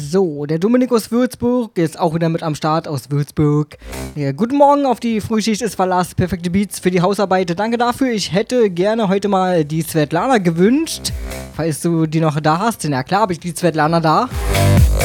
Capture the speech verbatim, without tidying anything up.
So, der Dominik aus Würzburg ist auch wieder mit am Start aus Würzburg. Ja, guten Morgen, auf die Frühschicht ist Verlass. Perfekte Beats für die Hausarbeit. Danke dafür. Ich hätte gerne heute mal die Svetlana gewünscht. Falls du die noch da hast. Na klar, habe ich die Svetlana da.